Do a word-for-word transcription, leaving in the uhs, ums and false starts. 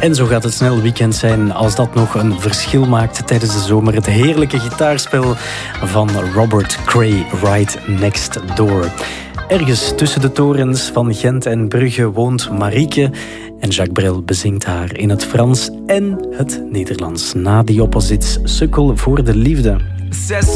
En zo gaat het snel weekend zijn als dat nog een verschil maakt tijdens de zomer. Het heerlijke gitaarspel van Robert Cray, Right Next Door. Ergens tussen de torens van Gent en Brugge woont Marieke. En Jacques Brel bezingt haar in het Frans en het Nederlands. Na die opposites, Sukkel voor de liefde.